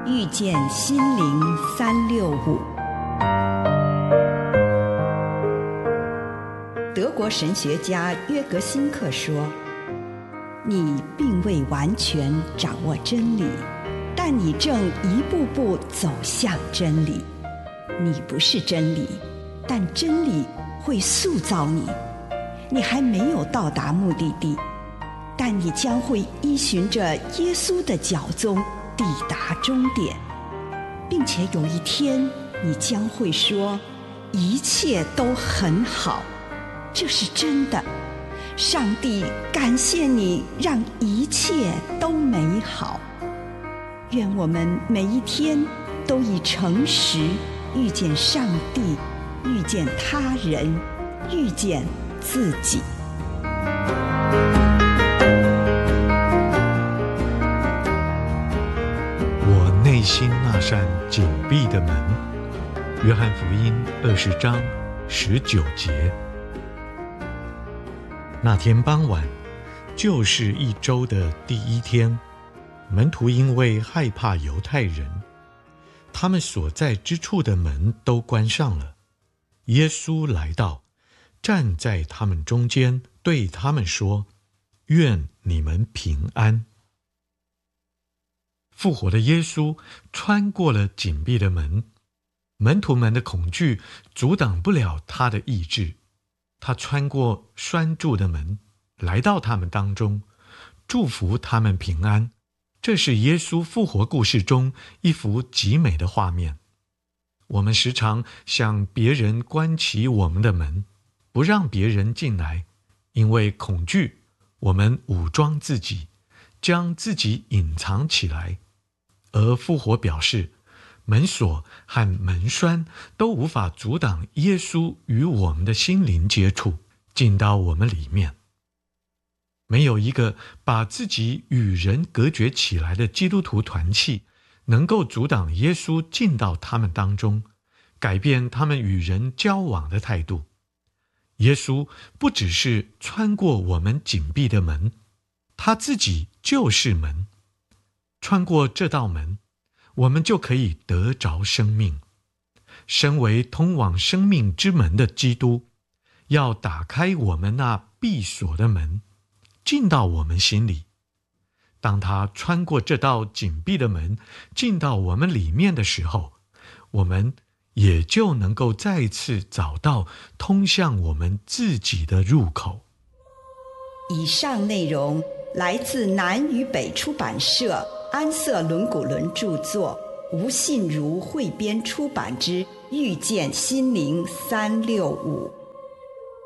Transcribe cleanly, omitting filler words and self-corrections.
遇见心灵365。德国神学家约格辛克说，你并未完全掌握真理，但你正一步步走向真理。你不是真理，但真理会塑造你。你还没有到达目的地，但你将会依循着耶稣的脚踪抵达终点，并且有一天你将会说，一切都很好。这是真的。上帝感谢你，让一切都美好。愿我们每一天都以诚实遇见上帝，遇见他人，遇见自己。 我内心那扇紧闭的门。约翰福音20章19节。那天傍晚，就是一周的第一天，门徒因为害怕犹太人，他们所在之处的门都关上了。耶稣来到，站在他们中间，对他们说：愿你们平安。复活的耶稣穿过了紧闭的门，门徒们的恐惧阻挡不了他的意志。他穿过拴住的门，来到他们当中，祝福他们平安。这是耶稣复活故事中一幅极美的画面。我们时常向别人关起我们的门，不让别人进来，因为恐惧，我们武装自己，将自己隐藏起来。而复活表示，门锁和门栓都无法阻挡耶稣与我们的心灵接触，进到我们里面。没有一个把自己与人隔绝起来的基督徒团契能够阻挡耶稣进到他们当中，改变他们与人交往的态度。耶稣不只是穿过我们紧闭的门，他自己就是门。穿过这道门，我们就可以得着生命。身为通往生命之门的基督，要打开我们那闭锁的门，进到我们心里。当他穿过这道紧闭的门，进到我们里面的时候，我们也就能够再次找到通向我们自己的入口。 以上内容来自南与北出版社安瑟伦古伦著作，吴信如汇编出版之《遇见心灵365》。